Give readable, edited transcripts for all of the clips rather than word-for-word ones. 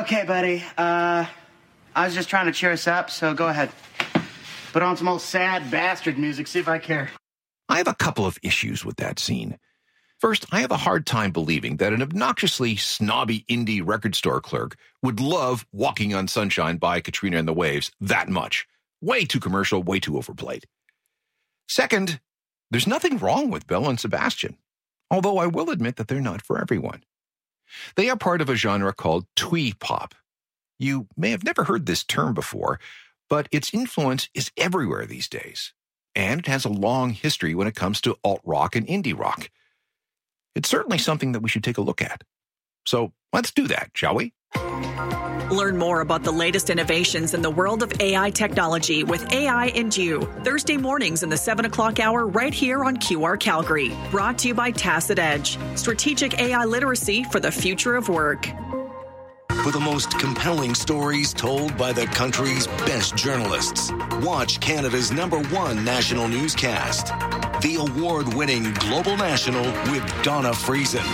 Okay, buddy. I was just trying to cheer us up, so go ahead. Put on some old sad bastard music, see if I care. I have a couple of issues with that scene. First, I have a hard time believing that an obnoxiously snobby indie record store clerk would love Walking on Sunshine by Katrina and the Waves that much. Way too commercial, way too overplayed. Second, there's nothing wrong with Belle and Sebastian, although I will admit that they're not for everyone. They are part of a genre called twee pop. You may have never heard this term before, but its influence is everywhere these days, and it has a long history when it comes to alt-rock and indie rock. It's certainly something that we should take a look at. So let's do that, shall we? Learn more about the latest innovations in the world of AI technology with AI and You, Thursday mornings in the 7 o'clock hour right here on QR Calgary. Brought to you by Tacit Edge, strategic AI literacy for the future of work. For the most compelling stories told by the country's best journalists, watch Canada's #1 national newscast, the award-winning Global National with Donna Friesen.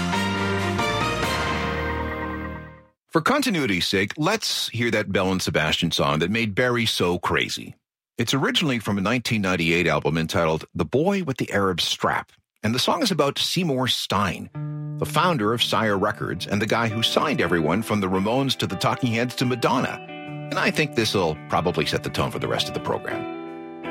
For continuity's sake, let's hear that Belle and Sebastian song that made Barry so crazy. It's originally from a 1998 album entitled The Boy with the Arab Strap, and the song is about Seymour Stein, the founder of Sire Records and the guy who signed everyone from the Ramones to the Talking Heads to Madonna. And I think this will probably set the tone for the rest of the program.